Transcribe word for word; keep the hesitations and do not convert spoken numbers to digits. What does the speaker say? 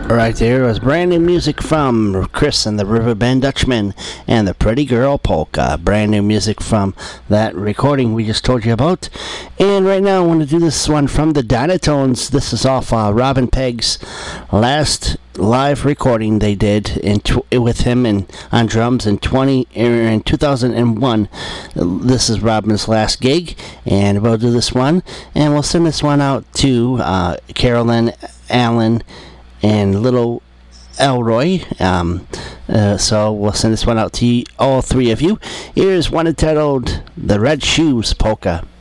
Right there was brand new music from Chris and the Riverbend Dutchman and the Pretty Girl Polka. Brand new music from that recording we just told you about. And right now I want to do this one from the Dynatones. This is off uh, Robin Pegg's last live recording they did in tw- with him and on drums in twenty in two thousand one. This is Robin's last gig, and we'll do this one, and we'll send this one out to uh, Carolyn, Allen, and little Elroy. Um, uh, so we'll send this one out to you, all three of you. Here's one entitled The Red Shoes Polka.